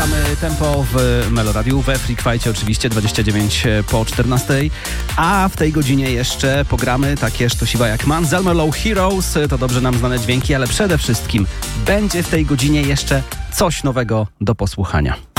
Wracamy tempo w Meloradiu, we Freak Fight'cie oczywiście, 29 po 14. A w tej godzinie jeszcze pogramy takie sztosiwa jak Manzelmer Low Heroes, to dobrze nam znane dźwięki, ale przede wszystkim będzie w tej godzinie jeszcze coś nowego do posłuchania.